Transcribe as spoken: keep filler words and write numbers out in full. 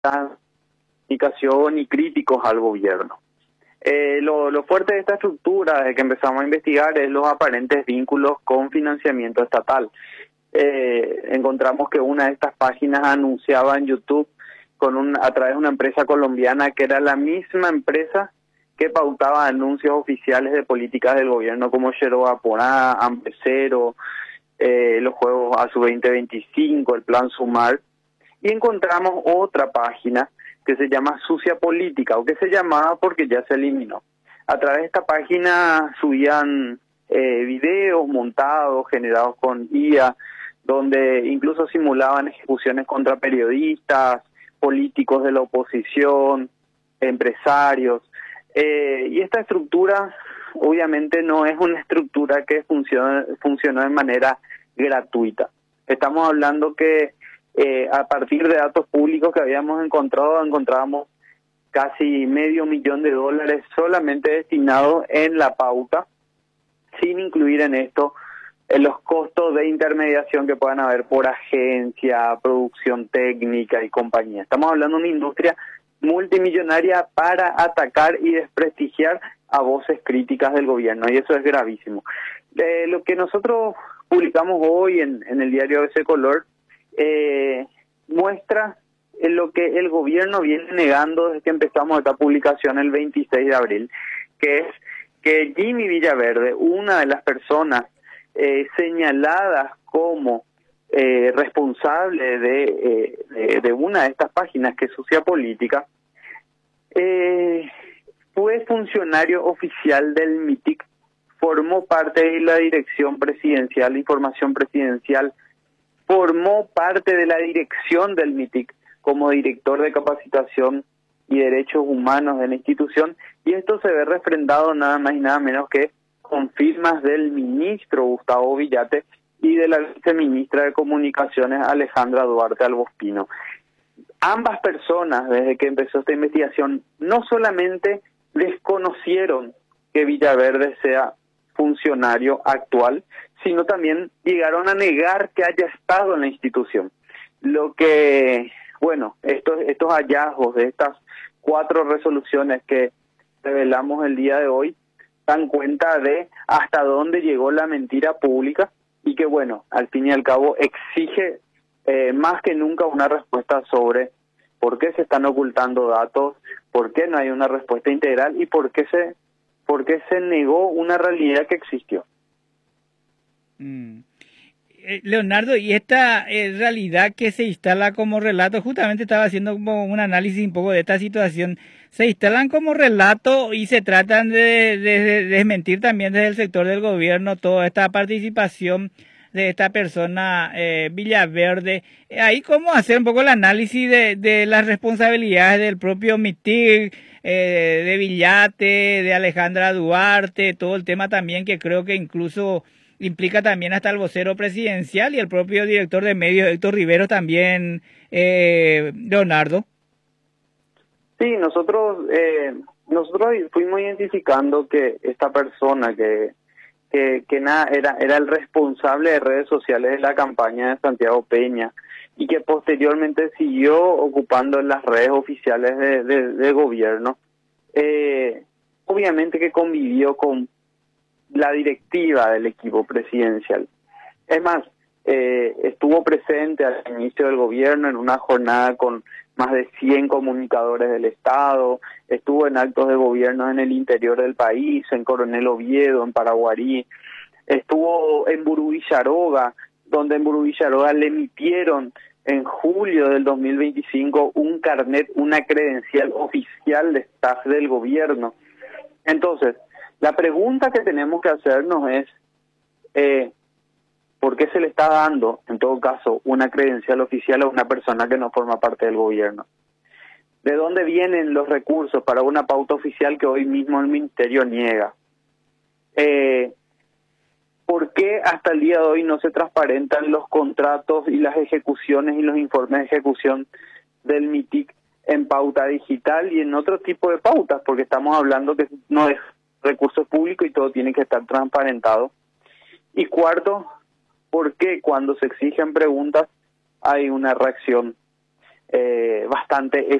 comunicación y críticos al gobierno. Eh, lo, lo fuerte de esta estructura, desde que empezamos a investigar, es los aparentes vínculos con financiamiento estatal. Eh, encontramos que una de estas páginas anunciaba en YouTube con un, a través de una empresa colombiana que era la misma empresa que pautaba anuncios oficiales de políticas del gobierno como Yeroa Porá, Hambre Cero, eh, los Juegos A S U veinte veinticinco, el Plan Sumar, y encontramos otra página que se llama Sucia Política, o que se llamaba porque ya se eliminó. A través de esta página subían eh, videos montados, generados con I A, donde incluso simulaban ejecuciones contra periodistas, políticos de la oposición, empresarios. Eh, y esta estructura obviamente no es una estructura que funciona, funcionó de manera gratuita. Estamos hablando que eh, a partir de datos públicos que habíamos encontrado, encontrábamos casi medio millón de dólares solamente destinados en la pauta, sin incluir en esto en los costos de intermediación que puedan haber por agencia, producción técnica y compañía. Estamos hablando de una industria multimillonaria para atacar y desprestigiar a voces críticas del gobierno, y eso es gravísimo. Eh, lo que nosotros publicamos hoy en, en el diario A B C Color eh, muestra en lo que el gobierno viene negando desde que empezamos esta publicación el veintiséis de abril, que es que Jimmy Villaverde, una de las personas eh, señaladas como eh, responsable de, eh, de, de una de estas páginas que es Sucia Política, eh, fue funcionario oficial del MITIC, formó parte de la Dirección Presidencial de Información Presidencial, formó parte de la dirección del MITIC como director de capacitación y derechos humanos de la institución, y esto se ve refrendado nada más y nada menos que con firmas del ministro Gustavo Villate y de la viceministra de Comunicaciones Alejandra Duarte Albospino. Ambas personas, desde que empezó esta investigación, no solamente desconocieron que Villaverde sea funcionario actual, sino también llegaron a negar que haya estado en la institución. Lo que, bueno, estos, estos hallazgos de estas cuatro resoluciones que revelamos el día de hoy dan cuenta de hasta dónde llegó la mentira pública y que, bueno, al fin y al cabo exige eh, más que nunca una respuesta sobre por qué se están ocultando datos, por qué no hay una respuesta integral y por qué se, por qué se negó una realidad que existió. Mm. Leonardo, y esta eh, realidad que se instala como relato, justamente estaba haciendo como un análisis un poco de esta situación, se instalan como relato y se tratan de, de, de desmentir también desde el sector del gobierno toda esta participación de esta persona eh, Villaverde. Ahí cómo hacer un poco el análisis de, de las responsabilidades del propio MITIC, eh, de Villate, de Alejandra Duarte, todo el tema también que creo que incluso implica también hasta el vocero presidencial y el propio director de medios, Héctor Rivero, también, eh, Leonardo. Sí, nosotros eh, nosotros fuimos identificando que esta persona que que, que nada era era el responsable de redes sociales de la campaña de Santiago Peña y que posteriormente siguió ocupando las redes oficiales de, de, de gobierno, eh, obviamente que convivió con la directiva del equipo presidencial. Es más, eh, estuvo presente al inicio del gobierno en una jornada con más de cien comunicadores del Estado, estuvo en actos de gobierno en el interior del país, en Coronel Oviedo, en Paraguarí, estuvo en Burú Villaroga, donde en Burú Villaroga le emitieron en julio del dos mil veinticinco un carnet, una credencial oficial de staff del gobierno. Entonces, la pregunta que tenemos que hacernos es, eh, ¿por qué se le está dando, en todo caso, una credencial oficial a una persona que no forma parte del gobierno? ¿De dónde vienen los recursos para una pauta oficial que hoy mismo el Ministerio niega? Eh, ¿Por qué hasta el día de hoy no se transparentan los contratos y las ejecuciones y los informes de ejecución del MITIC en pauta digital y en otro tipo de pautas? Porque estamos hablando que no es recursos públicos y todo tiene que estar transparentado. Y cuarto, ¿por qué cuando se exigen preguntas hay una reacción eh, bastante